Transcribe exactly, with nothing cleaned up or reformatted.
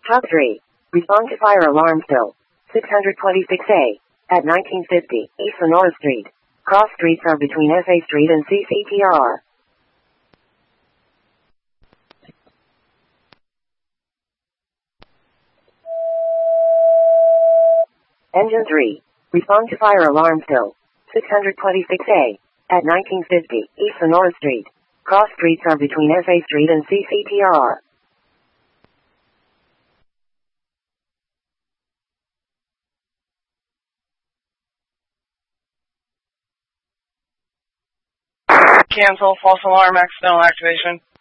Top three. Respond to fire alarm still. six twenty-six A. At nineteen fifty, East Sonora Street. Cross streets are between F A Street and C C T R R. Engine three. Respond to fire alarm still. six twenty-six A. At nineteen fifty, East Sonora Street. Cross streets are between F A Street and C C T R R. Cancel false alarm accidental activation.